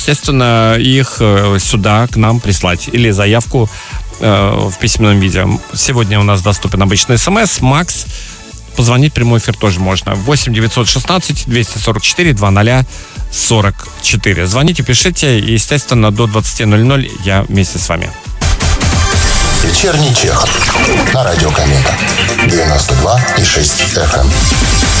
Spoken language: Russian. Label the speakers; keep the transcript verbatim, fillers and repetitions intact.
Speaker 1: естественно, их сюда, к нам прислать. Или заявку э, в письменном виде. Сегодня у нас доступен обычный смс. Макс, позвонить в прямой эфир тоже можно. восемь девятьсот шестнадцать двести сорок четыре двадцать сорок четыре. Звоните, пишите. И, естественно, до двадцати ноль ноль я вместе с вами.
Speaker 2: Вечерний Чехов на радио Комета девяносто два и шесть эф эм.